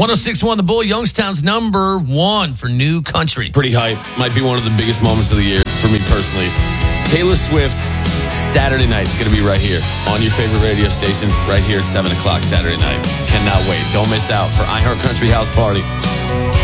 106.1 The Bull, Youngstown's number one for new country. Pretty hype. Might be one of the biggest moments of the year for me personally. Taylor Swift, Saturday night. It's going to be right here on your favorite radio station, right here at 7 o'clock Saturday night. Cannot wait. Don't miss out for iHeart Country House Party.